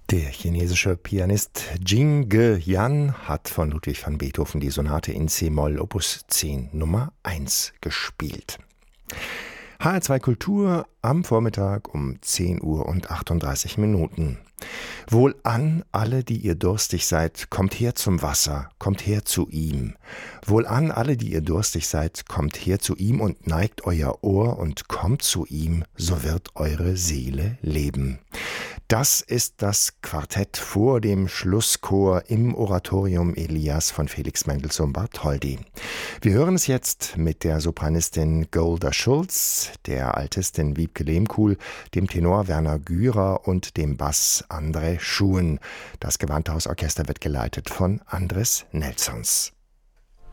Der chinesische Pianist Jing Ge-yan hat von Ludwig van Beethoven die Sonate in c-Moll Opus 10 Nummer 1 gespielt. HR2 Kultur am Vormittag um 10 Uhr und 38 Minuten. Wohlan, alle, die ihr durstig seid, kommt her zum Wasser, kommt her zu ihm. Wohlan, alle, die ihr durstig seid, kommt her zu ihm und neigt euer Ohr und kommt zu ihm, so wird eure Seele leben. Das ist das Quartett vor dem Schlusschor im Oratorium Elias von Felix Mendelssohn Bartholdy. Wir hören es jetzt mit der Sopranistin Golda Schulz, der Altistin Wiebke Lehmkuhl, dem Tenor Werner Gürer und dem Bass André Schuhen. Das Gewandhausorchester wird geleitet von Andres Nelsons.